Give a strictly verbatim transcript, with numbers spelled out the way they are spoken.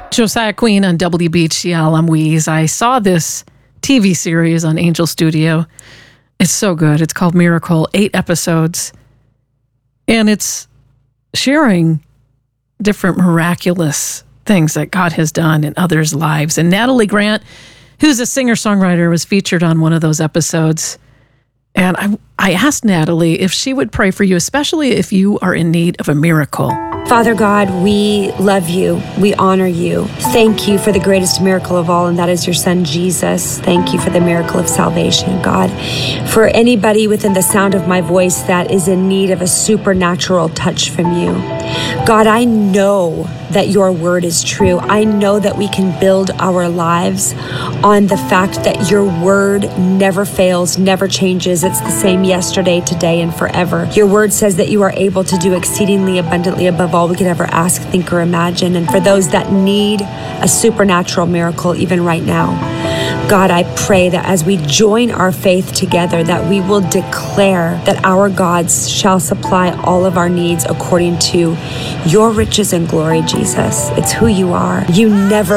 Josiah Queen on W B H C L. I'm Weeze. I saw this T V series on Angel Studio. It's so good. It's called Miracle, eight episodes. And it's sharing different miraculous things that God has done in others' lives. And Natalie Grant, who's a singer-songwriter, was featured on one of those episodes. And I, I asked Natalie if she would pray for you, especially if you are in need of a miracle. Father God, we love you. We honor you. Thank you for the greatest miracle of all, and that is your son, Jesus. Thank you for the miracle of salvation, God. For anybody within the sound of my voice that is in need of a supernatural touch from you, God, I know that your word is true. I know that we can build our lives on the fact that your word never fails, never changes. It's the same yesterday, today, and forever. Your word says that you are able to do exceedingly abundantly above all we could ever ask, think, or imagine. And for those that need a supernatural miracle, even right now, God, I pray that as we join our faith together, that we will declare that our gods shall supply all of our needs according to your riches and glory, Jesus. It's who you are. You never